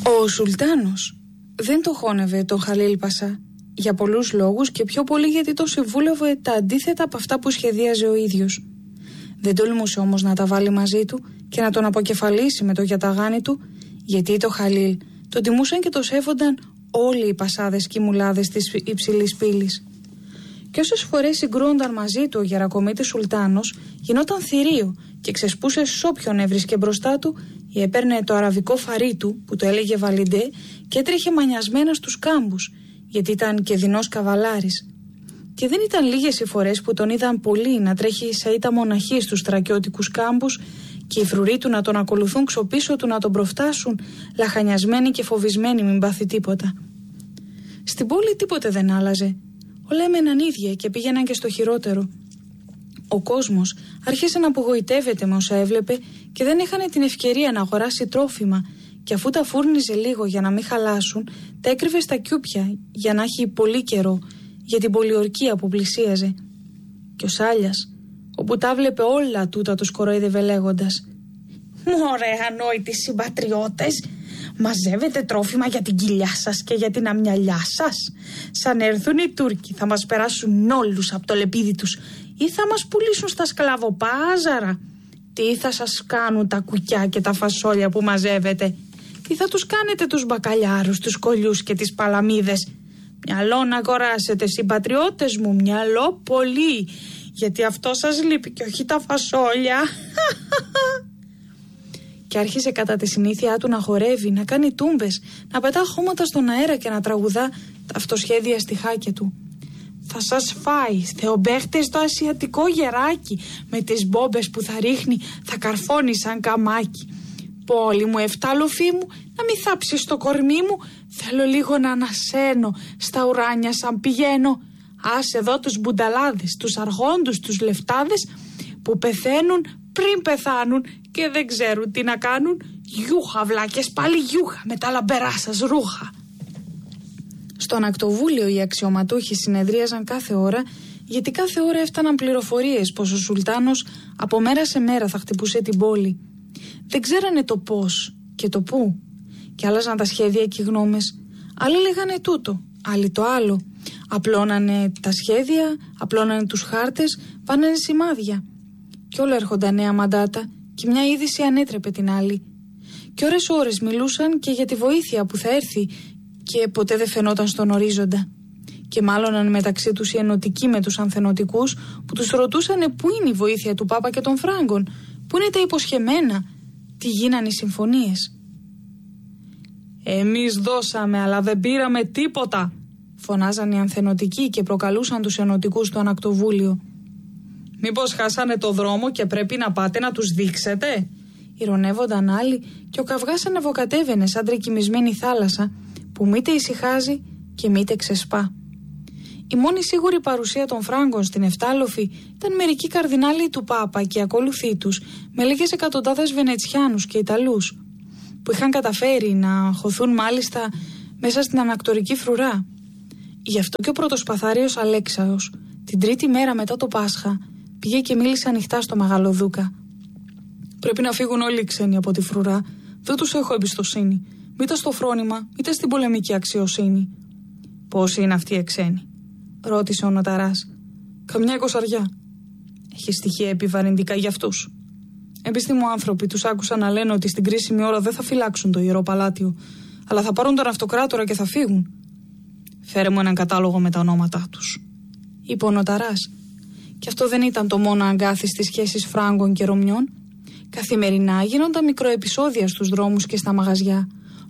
Ο Σουλτάνος δεν το χώνευε τον Χαλίλ Πασά για πολλούς λόγους και πιο πολύ γιατί το συμβούλευε τα αντίθετα από αυτά που σχεδίαζε ο ίδιος. Δεν τολμούσε όμως να τα βάλει μαζί του και να τον αποκεφαλίσει με το γιαταγάνι του, γιατί το Χαλίλ τον τιμούσαν και το σέβονταν όλοι οι Πασάδες και οι μουλάδες της υψηλής πύλης. Και όσες φορές συγκρούονταν μαζί του ο Γερακομήτης Σουλτάνος, γινόταν θηρίο και ξεσπούσε σ' όποιον έβρισκε μπροστά του ή έπαιρνε το αραβικό φαρί του, που το έλεγε Βαλιντέ, και έτρεχε μανιασμένα στους κάμπους, γιατί ήταν και δεινός καβαλάρης. Και δεν ήταν λίγες οι φορές που τον είδαν πολλοί να τρέχει σαΐτα μοναχή στους στρακιώτικους κάμπους και οι φρουροί του να τον ακολουθούν ξοπίσω του να τον προφτάσουν, λαχανιασμένοι και φοβισμένοι μην πάθει τίποτα. Στην πόλη τίποτε δεν άλλαζε. Όλα έμεναν ίδια και πήγαιναν και στο χειρότερο. Ο κόσμος άρχισε να απογοητεύεται με όσα έβλεπε και δεν είχαν την ευκαιρία να αγοράσει τρόφιμα, και αφού τα φούρνιζε λίγο για να μην χαλάσουν, τα έκρυβε στα κιούπια για να έχει πολύ καιρό για την πολιορκία που πλησίαζε. Και ο Σάλιας, όπου τα βλέπε όλα τούτα, τους κοροϊδεύε λέγοντας: «Μωρέ ανόητοι συμπατριώτες, μαζεύετε τρόφιμα για την κοιλιά σας και για την αμυαλιά σας. Σαν έρθουν οι Τούρκοι θα μας περάσουν όλους από το λεπίδι τους ή θα μας πουλήσουν στα σκλαβοπάζαρα. Τι θα σας κάνουν τα κουκιά και τα φασόλια που μαζεύετε? Τι θα τους κάνετε τους μπακαλιάρους, τους κολλιούς και τις παλαμίδες? Μυαλό να αγοράσετε συμπατριώτες μου, μυαλό πολύ, γιατί αυτό σας λείπει και όχι τα φασόλια». Και άρχισε κατά τη συνήθειά του να χορεύει, να κάνει τούμπες, να πετά χώματα στον αέρα και να τραγουδά τα αυτοσχέδια στιχάκια του. «Θα σας φάει, θεομπαίχτες, το ασιατικό γεράκι, με τις μπόμπες που θα ρίχνει, θα καρφώνει σαν καμάκι. Πόλη μου, εφτάλοφή μου, να μη θάψεις στο κορμί μου, θέλω λίγο να ανασένω στα ουράνια σαν πηγαίνω. Άσε εδώ τους μπουνταλάδες, τους αρχόντους, τους λεφτάδες που πεθαίνουν πριν πεθάνουν και δεν ξέρουν τι να κάνουν. Γιούχα βλάκες, πάλι γιούχα με τα λαμπερά σας ρούχα». Στον ακτοβούλιο οι αξιωματούχοι συνεδρίαζαν κάθε ώρα, γιατί κάθε ώρα έφταναν πληροφορίες πως ο Σουλτάνος από μέρα σε μέρα θα χτυπούσε την πόλη. Δεν ξέρανε το πώς και το πού, και άλλαζαν τα σχέδια και οι γνώμες. Άλλοι λέγανε τούτο, άλλοι το άλλο. Απλώνανε τα σχέδια, απλώνανε τους χάρτες, βάνανε σημάδια. Κι όλα έρχονταν νέα μαντάτα και μια είδηση ανέτρεπε την άλλη. Και ώρες μιλούσαν και για τη βοήθεια που θα έρθει και ποτέ δεν φαινόταν στον ορίζοντα. Και μάλλοναν μεταξύ τους οι ενωτικοί με τους ανθενωτικούς που τους ρωτούσανε πού είναι η βοήθεια του Πάπα και των Φράγκων, πού είναι τα υποσχεμένα, τι γίνανε οι συμφωνίες. «Εμείς δώσαμε αλλά δεν πήραμε τίποτα», φωνάζαν οι ανθενωτικοί και προκαλούσαν τους ενωτικούς στο ανακτοβούλιο. «Μήπως χάσανε το δρόμο και πρέπει να πάτε να τους δείξετε?» ηρωνεύονταν άλλοι και ο καυγάς ανεβοκατέβαινε σαν τρικυμισμένη θάλασσα που μήτε ησυχάζει και μήτε ξεσπά. Η μόνη σίγουρη παρουσία των Φράγκων στην Εφτάλοφη ήταν μερικοί καρδινάλοι του Πάπα και οι ακόλουθοί τους, με λίγες εκατοντάδες Βενετσιάνους και Ιταλούς, που είχαν καταφέρει να χωθούν μάλιστα μέσα στην ανακτορική φρουρά. Γι' αυτό και ο πρωτοσπαθάριος Αλέξαος, την τρίτη μέρα μετά το Πάσχα, πήγε και μίλησε ανοιχτά στο Μεγαλοδούκα. «Πρέπει να φύγουν όλοι οι ξένοι από τη φρουρά. Δεν τους έχω εμπιστοσύνη. Μήτε στο φρόνημα, είτε στην πολεμική αξιοσύνη». «Πόσοι είναι αυτοί οι ξένοι?» ρώτησε ο νοταράς. «Καμιά 20. Έχει στοιχεία επιβαρυντικά για αυτούς. Επιστήμου άνθρωποι τους άκουσαν να λένε ότι στην κρίσιμη ώρα δεν θα φυλάξουν το Ιερό Παλάτιο, αλλά θα πάρουν τον αυτοκράτορα και θα φύγουν». «Φέρε μου έναν κατάλογο με τα ονόματά τους», είπε ο νοταράς. Και αυτό δεν ήταν το μόνο αγκάθι στις σχέσεις Φράγκων και Ρωμιών. Καθημερινά γίνονταν μικροεπισόδια στους δρόμους και στα μαγαζιά.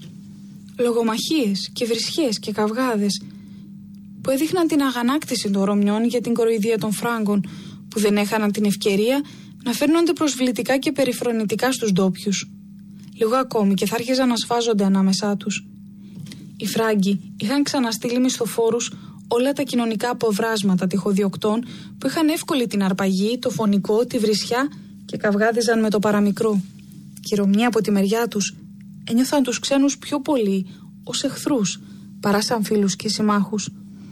Λογομαχίες και βρισχές και καυγάδες που έδειχναν την αγανάκτηση των Ρωμιών για την κοροϊδία των Φράγκων, που δεν έχαναν την ευκαιρία να φέρνονται προσβλητικά και περιφρονητικά στους ντόπιους. Λίγο ακόμη και θα άρχιζαν να σφάζονται ανάμεσά τους. Οι Φράγκοι είχαν ξαναστείλει μισθοφόρους όλα τα κοινωνικά αποβράσματα τυχοδιοκτών που είχαν εύκολη την αρπαγή, το φωνικό, τη βρισιά και καυγάδιζαν με το παραμικρό. Και οι Ρωμιοί από τη μεριά τους ένιωθαν τους ξένους πιο πολύ ως εχθρούς παρά σαν φίλους και συμμάχους.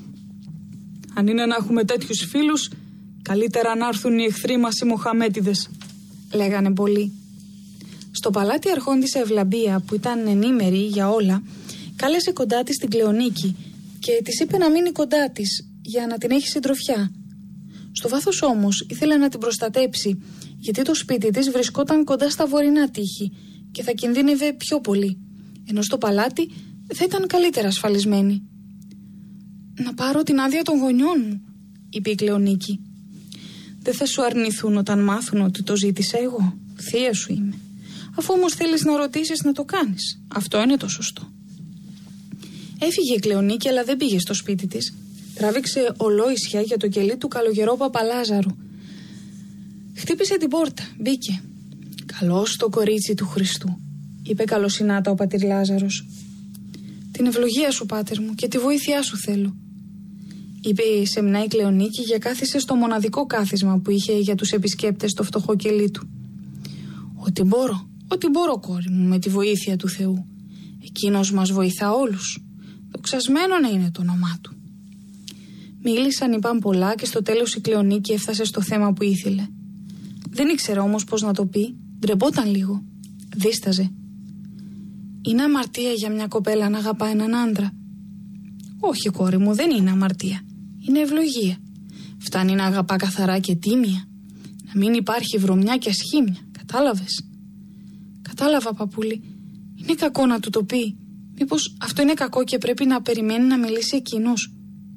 «Αν είναι να έχουμε τέτοιους φίλους, καλύτερα να έρθουν οι εχθροί μας οι Μοχαμέτιδες», λέγανε πολλοί. Στο παλάτι αρχόντισσα Ευλαμπία, που ήταν ενήμερη για όλα, κάλεσε κοντά της την Κλεονίκη και της είπε να μείνει κοντά της για να την έχει συντροφιά. Στο βάθος όμως ήθελε να την προστατέψει, γιατί το σπίτι της βρισκόταν κοντά στα βορεινά τείχη και θα κινδύνευε πιο πολύ, ενώ στο παλάτι θα ήταν καλύτερα ασφαλισμένη. «Να πάρω την άδεια των γονιών μου», είπε η Κλεονίκη. «Δεν θα σου αρνηθούν όταν μάθουν ότι το ζήτησα εγώ. Θεία σου είμαι. Αφού όμως θέλεις να ρωτήσεις, να το κάνεις. Αυτό είναι το σωστό». Έφυγε η Κλεονίκη, αλλά δεν πήγε στο σπίτι της. Τράβηξε ολόησια για το κελί του καλογερό Παπαλάζαρου. Χτύπησε την πόρτα, μπήκε. «Καλώς το κορίτσι του Χριστού», είπε καλοσυνάτα ο πατήρ Λάζαρος. «Την ευλογία σου, πάτερ μου, και τη βοήθειά σου θέλω», είπε η σεμνά η Κλεονίκη και κάθισε στο μοναδικό κάθισμα που είχε για τους επισκέπτες στο φτωχό κελί του. Ό,τι μπορώ, κόρη μου, με τη βοήθεια του Θεού. Εκείνος μας βοηθά όλους. Δοξασμένο να είναι το όνομά του». Μίλησαν, είπαν πολλά και στο τέλος η Κλεονίκη έφτασε στο θέμα που ήθελε. Δεν ήξερε όμως πώς να το πει, ντρεπόταν λίγο, δίσταζε. «Είναι αμαρτία για μια κοπέλα να αγαπά έναν άντρα?» «Όχι, κόρη μου, δεν είναι αμαρτία. Είναι ευλογία. Φτάνει να αγαπά καθαρά και τίμια. Να μην υπάρχει βρωμιά και ασχήμια. Κατάλαβες?» «Κατάλαβα, παππούλη. Είναι κακό να του το πει. Μήπως αυτό είναι κακό και πρέπει να περιμένει να μιλήσει εκείνος?»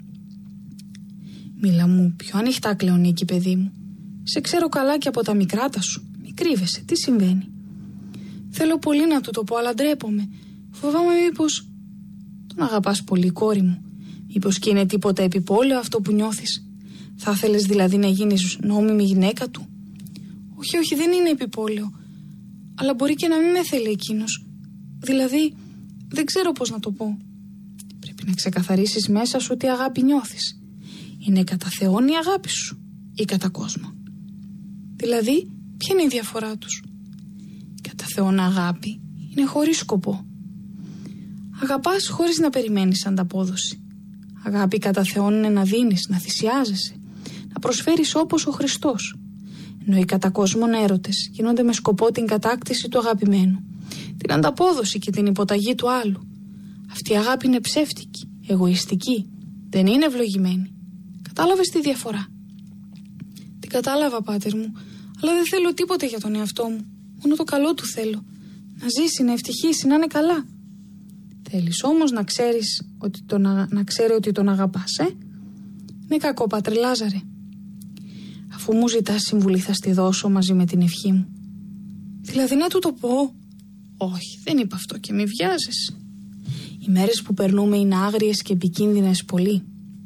«Μίλα μου πιο ανοιχτά, Κλεονίκη, παιδί μου. Σε ξέρω καλά και από τα μικράτα σου. Μη κρύβεσαι. Τι συμβαίνει?» «Θέλω πολύ να του το πω, αλλά ντρέπομαι. Φοβάμαι μήπως...» «Τον αγαπάς πολύ, κόρη μου. Μήπως και είναι τίποτα επιπόλαιο αυτό που νιώθεις? Θα θέλεις δηλαδή να γίνεις νόμιμη γυναίκα του?» Όχι, δεν είναι επιπόλαιο. Αλλά μπορεί και να μην με θέλει εκείνος. Δηλαδή, δεν ξέρω πώς να το πω. Πρέπει να ξεκαθαρίσεις μέσα σου τι αγάπη νιώθεις. Είναι κατά Θεόν η αγάπη σου ή κατά κόσμον? Δηλαδή, ποια είναι η διαφορά τους? Κατά Θεόν αγάπη είναι χωρίς σκοπό. Αγαπάς χωρίς να περιμένεις ανταπόδοση. Αγάπη κατά Θεόν είναι να δίνεις, να θυσιάζεσαι, να προσφέρεις όπως ο Χριστός. Ενώ οι κατά κόσμον έρωτες γίνονται με σκοπό την κατάκτηση του αγαπημένου, την ανταπόδοση και την υποταγή του άλλου. Αυτή η αγάπη είναι ψεύτικη, εγωιστική, δεν είναι ευλογημένη. Κατάλαβες τη διαφορά? Την κατάλαβα, πάτερ μου, αλλά δεν θέλω τίποτε για τον εαυτό μου. Μόνο το καλό του θέλω. Να ζήσει, να ευτυχήσει, να είναι καλά. Θέλεις όμως να ξέρεις να ξέρει ότι τον αγαπάς, Είναι κακό, πατρε Λάζαρε. Αφού μου ζητάς συμβουλή θα στη δώσω μαζί με την ευχή μου. Δηλαδή να του το πω? Όχι, δεν είπα αυτό και μη βιάζεσαι. Οι μέρες που περνούμε είναι άγριες και επικίνδυνες πολύ.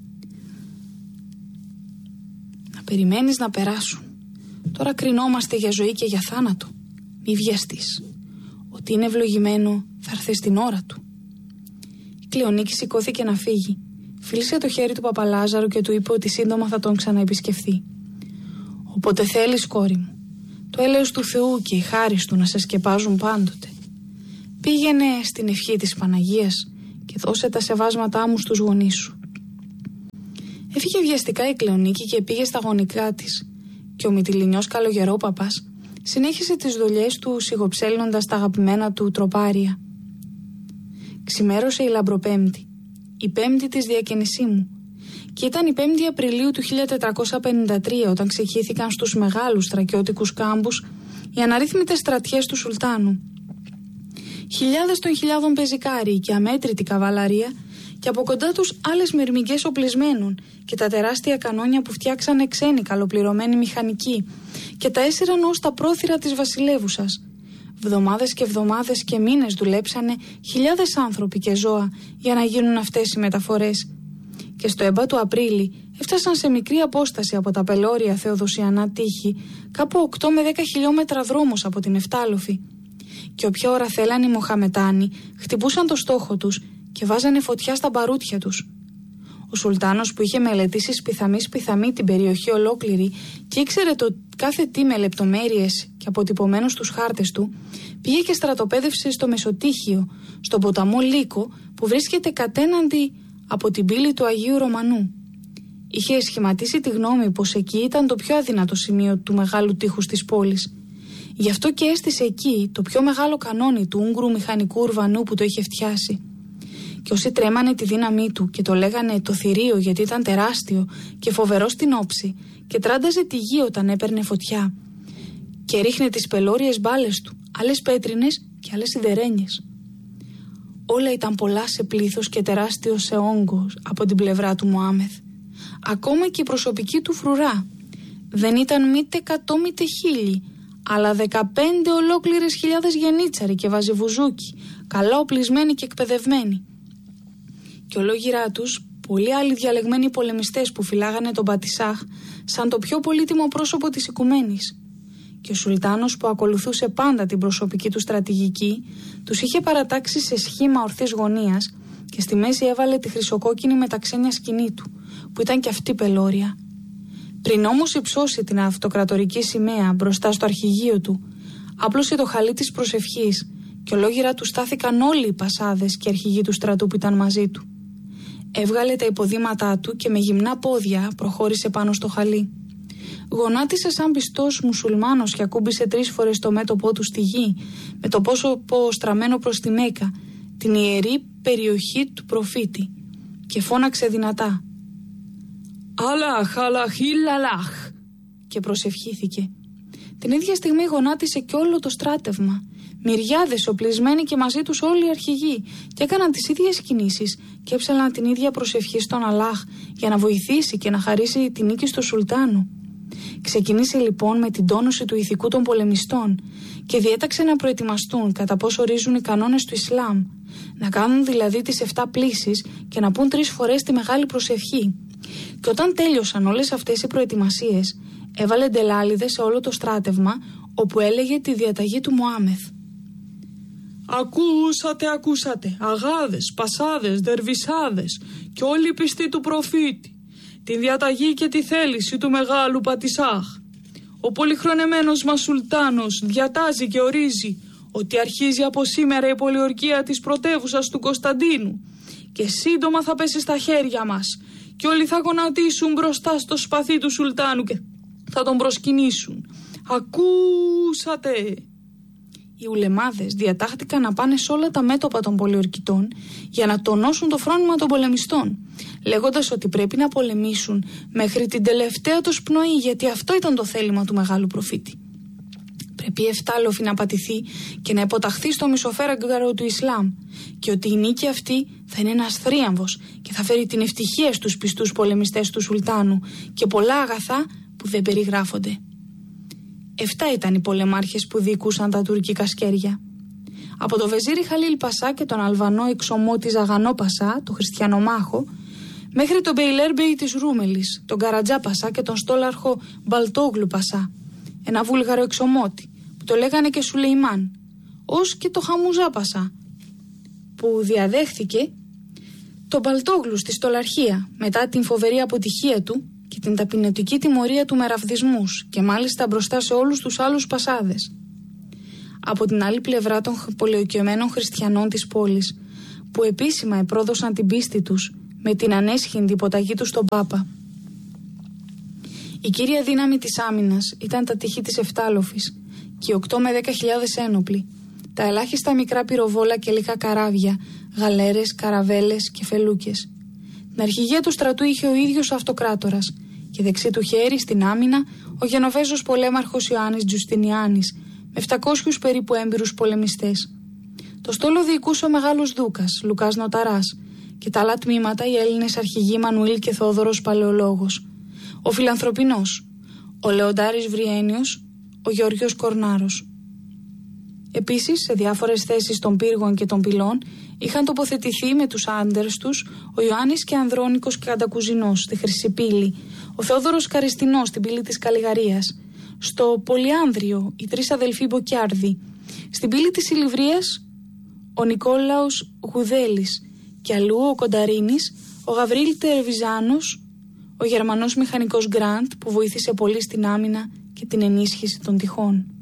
Να περιμένεις να περάσουν. Τώρα κρινόμαστε για ζωή και για θάνατο. Μη βιαστείς. Ότι είναι ευλογημένο θα έρθει στην ώρα του. Η Κλεονίκη σηκώθηκε να φύγει. Φίλησε το χέρι του Παπαλάζαρου και του είπε ότι σύντομα θα τον ξαναεπισκεφθεί. «Όποτε θέλεις, κόρη μου. Το έλεος του Θεού και η χάρις του να σε σκεπάζουν πάντοτε. Πήγαινε στην ευχή της Παναγίας και δώσε τα σεβάσματά μου στους γονείς σου». Έφυγε βιαστικά η Κλεονίκη και πήγε στα γονικά της. Και ο μυτιληνιός καλογερόπαπας συνέχισε τις δουλειές του σιγοψέλνοντας τα αγαπημένα του τροπάρια. Ξημέρωσε η Λαμπροπέμπτη, η πέμπτη της διακαινησίμου, και ήταν η 5η Απριλίου του 1453 όταν ξεχύθηκαν στους μεγάλους στρακιώτικους κάμπους οι αναρρύθμιτες στρατιές του Σουλτάνου. Χιλιάδες των χιλιάδων πεζικάροι και αμέτρητη καβαλαρία και από κοντά τους άλλες μυρμηγκές οπλισμένων και τα τεράστια κανόνια που φτιάξανε ξένοι καλοπληρωμένοι μηχανικοί και τα έσυραν ως τα πρόθυρα της βασιλεύουσας. Βδομάδες και εβδομάδες και μήνες δουλέψανε χιλιάδες άνθρωποι και ζώα για να γίνουν αυτές οι μεταφορές. Και στο έμπα του Απρίλη έφτασαν σε μικρή απόσταση από τα πελώρια θεοδοσιανά τείχη, κάπου 8 με 10 χιλιόμετρα δρόμος από την Εφτάλοφη. Και όποια ώρα θέλαν οι Μοχαμετάνοι, χτυπούσαν το στόχο τους και βάζανε φωτιά στα μπαρούτια τους. Ο Σουλτάνος, που είχε μελετήσει σπιθαμή την περιοχή ολόκληρη και ήξερε το κάθε τι με λεπτομέρειες και αποτυπωμένο στους χάρτες του, πήγε και στρατοπέδευσε στο Μεσοτύχιο, στον ποταμό Λύκο, που βρίσκεται κατέναντι από την πύλη του Αγίου Ρωμανού. Είχε σχηματίσει τη γνώμη πως εκεί ήταν το πιο αδύνατο σημείο του μεγάλου τείχους της πόλης. Γι' αυτό και έστησε εκεί το πιο μεγάλο κανόνι του Ούγγρου μηχανικού ουρβανού που το είχε φτιάσει. Και όσοι τρέμανε τη δύναμή του και το λέγανε το θηρίο γιατί ήταν τεράστιο και φοβερό στην όψη και τράνταζε τη γη όταν έπαιρνε φωτιά και ρίχνε τις πελώριες μπάλες του, άλλες πέτρινες και άλλες σιδερένιες. Όλα ήταν πολλά σε πλήθος και τεράστιο σε όγκος από την πλευρά του Μωάμεθ. Ακόμα και η προσωπική του φρουρά δεν ήταν μήτε 100 μήτε 1000, αλλά 15 ολόκληρες χιλιάδες γενίτσαροι και βαζιβουζούκοι, καλά οπλισμένοι και εκπαιδευμένοι. Και ολόγυρά τους πολλοί άλλοι διαλεγμένοι πολεμιστές που φυλάγανε τον Πατισάχ σαν το πιο πολύτιμο πρόσωπο της οικουμένης. Και ο Σουλτάνος, που ακολουθούσε πάντα την προσωπική του στρατηγική, τους είχε παρατάξει σε σχήμα ορθής γωνίας και στη μέση έβαλε τη χρυσοκόκκινη μεταξένια σκηνή του, που ήταν και αυτή πελώρια. Πριν όμως υψώσει την αυτοκρατορική σημαία μπροστά στο αρχηγείο του, άπλωσε το χαλί της προσευχής και ολόγυρα του στάθηκαν όλοι οι πασάδες και αρχηγοί του στρατού που ήταν μαζί του. Έβγαλε τα υποδήματά του και με γυμνά πόδια προχώρησε πάνω στο χαλί. Γονάτισε σαν πιστός μουσουλμάνος και ακούμπησε 3 φορές το μέτωπό του στη γη, με το πρόσωπο στραμμένο προς τη Μέκα, την ιερή περιοχή του προφήτη, και φώναξε δυνατά «Αλάχ, αλάχ, και προσευχήθηκε. Την ίδια στιγμή γονάτισε και όλο το στράτευμα, μυριάδες οπλισμένοι και μαζί τους όλοι οι αρχηγοί, και έκαναν τις ίδιες κινήσεις και έψαλαν την ίδια προσευχή στον Αλλάχ για να βοηθήσει και να χαρίσει την νίκη στο Σουλτάνο. Ξεκίνησε λοιπόν με την τόνωση του ηθικού των πολεμιστών και διέταξε να προετοιμαστούν κατά πώς ορίζουν οι κανόνες του Ισλάμ, να κάνουν δηλαδή τις 7 πλήσεις και να πούν 3 φορές τη μεγάλη προσευχή. Και όταν τέλειωσαν όλες αυτές οι προετοιμασίες, έβαλε ντελάλιδες σε όλο το στράτευμα, όπου έλεγε τη διαταγή του Μωάμεθ. Ακούσατε, αγάδες, πασάδες, δερβισάδες και όλοι οι πιστοί του προφήτη, τη διαταγή και τη θέληση του μεγάλου Πατισάχ. Ο πολυχρονεμένος μας Σουλτάνος διατάζει και ορίζει ότι αρχίζει από σήμερα η πολιορκία της πρωτεύουσας του Κωνσταντίνου και σύντομα θα πέσει στα χέρια μας και όλοι θα γονατίσουν μπροστά στο σπαθί του Σουλτάνου και θα τον προσκυνήσουν. Ακούσατε! Οι ουλεμάδες διατάχτηκαν να πάνε σε όλα τα μέτωπα των πολιορκητών για να τονώσουν το φρόνημα των πολεμιστών, λέγοντας ότι πρέπει να πολεμήσουν μέχρι την τελευταία τους πνοή, γιατί αυτό ήταν το θέλημα του μεγάλου προφήτη. Πρέπει η Εφτάλοφη να πατηθεί και να υποταχθεί στο μισοφέραγγαρο του Ισλάμ, και ότι η νίκη αυτή θα είναι ένας θρίαμβος και θα φέρει την ευτυχία στους πιστούς πολεμιστές του Σουλτάνου και πολλά αγαθά που δεν περιγράφονται. 7 ήταν οι πολεμάρχες που διοικούσαν τα τουρκικά σκέρια. Από το Βεζίρι Χαλίλ Πασά και τον Αλβανό εξωμότη Ζαγανό Πασά, τον χριστιανομάχο, μέχρι τον Μπεϊλέρμπεϊ της Ρούμελης, τον Καρατζά Πασά και τον στόλαρχο Μπαλτόγλου Πασά, ένα βούλγαρο εξωμότη που το λέγανε και Σουλεϊμάν, ως και το Χαμουζά Πασά, που διαδέχθηκε τον Μπαλτόγλου στη στολαρχία μετά την φοβερή αποτυχία του και την ταπεινωτική τιμωρία του με ραβδισμούς, και μάλιστα μπροστά σε όλους τους άλλους πασάδες. Από την άλλη πλευρά των πολιοκαιωμένων χριστιανών της πόλης, που επίσημα επρόδωσαν την πίστη τους με την ανέσχυντη υποταγή τους στον Πάπα. Η κύρια δύναμη της άμυνας ήταν τα τείχη της Εφτάλοφης και οι 8 με 10.000 ένοπλοι, τα ελάχιστα μικρά πυροβόλα και λίγα καράβια, γαλέρες, καραβέλες και φελούκες. Την αρχηγία του στρατού είχε ο ίδιος ο αυτοκράτορας και δεξί του χέρι στην άμυνα ο Γενοβέζος πολέμαρχος Ιωάννης Τζουστινιάνης με 700 περίπου έμπειρους πολεμιστές. Το στόλο διοικούσε ο Μεγάλος Δούκας Λουκάς Νοταράς και τα άλλα τμήματα οι Έλληνες αρχηγοί Μανουήλ και Θόδωρος Παλαιολόγος, ο Φιλανθρωπινός, ο Λεοντάρης Βριένιος, ο Γεώργιος Κορνάρος. Επίσης, σε διάφορες θέσεις των πύργων και των πυλών είχαν τοποθετηθεί με τους άντρες τους ο Ιωάννης και Ανδρώνικος Καντακουζινός στη Χρυσή Πύλη, ο Θεόδωρος Καριστινός στην Πύλη της Καλλιγαρίας, στο Πολυάνδριο οι 3 αδελφοί Μποκιάρδη, στην Πύλη της Ηλιβρίας ο Νικόλαος Γουδέλης και αλλού ο Κονταρίνης, ο Γαβρίλ Τερβιζάνος, ο Γερμανός μηχανικός Γκραντ που βοήθησε πολύ στην άμυνα και την ενίσχυση των τυχών.